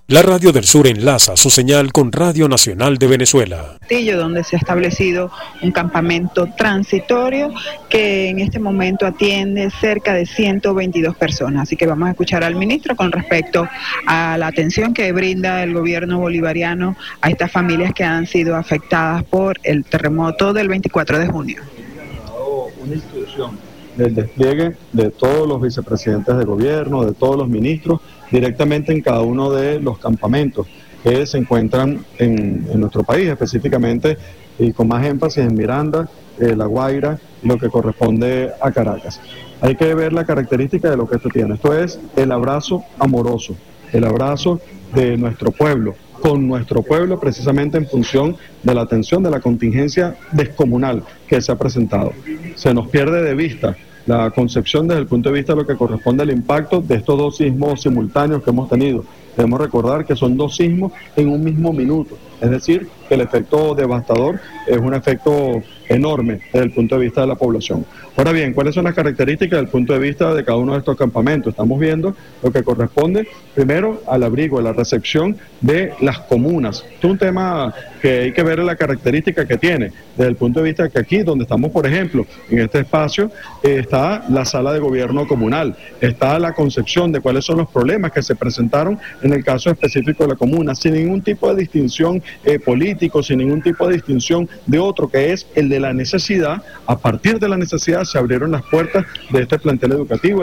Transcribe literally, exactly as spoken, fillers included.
La Radio del Sur enlaza su señal con Radio Nacional de Venezuela. Donde se ha establecido un campamento transitorio que en este momento atiende cerca de ciento veintidós personas. Así que vamos a escuchar al ministro con respecto a la atención que brinda el gobierno bolivariano a estas familias que han sido afectadas por el terremoto del veinticuatro de junio. Una institución del despliegue de todos los vicepresidentes de gobierno, de todos los ministros, directamente en cada uno de los campamentos que se encuentran en, en nuestro país, específicamente y con más énfasis en Miranda, eh, La Guaira, lo que corresponde a Caracas. Hay que ver la característica de lo que esto tiene. Esto es el abrazo amoroso, el abrazo de nuestro pueblo, con nuestro pueblo, precisamente en función de la atención de la contingencia descomunal que se ha presentado. Se nos pierde de vista la concepción desde el punto de vista de lo que corresponde al impacto de estos dos sismos simultáneos que hemos tenido. Debemos recordar que son dos sismos en un mismo minuto, es decir, que el efecto devastador es un efecto enorme desde el punto de vista de la población. Ahora bien, ¿cuáles son las características desde el punto de vista de cada uno de estos campamentos? Estamos viendo lo que corresponde primero al abrigo, a la recepción de las comunas. Esto es un tema que hay que ver la característica que tiene, desde el punto de vista de que aquí, donde estamos, por ejemplo, en este espacio, eh, está la sala de gobierno comunal, está la concepción de cuáles son los problemas que se presentaron en el caso específico de la comuna, sin ningún tipo de distinción eh, político, sin ningún tipo de distinción de otro, que es el de la necesidad. A partir de la necesidad se abrieron las puertas de este plantel educativo.